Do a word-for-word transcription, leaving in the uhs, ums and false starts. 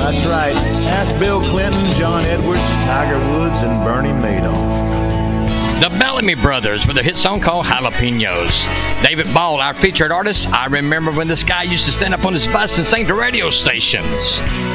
That's right. Ask Bill Clinton, John Edwards, Tiger Woods, and Bernie Madoff. The Bellamy Brothers with a hit song called Jalapenos. David Ball, our featured artist. I remember when this guy used to stand up on his bus and sing to radio stations.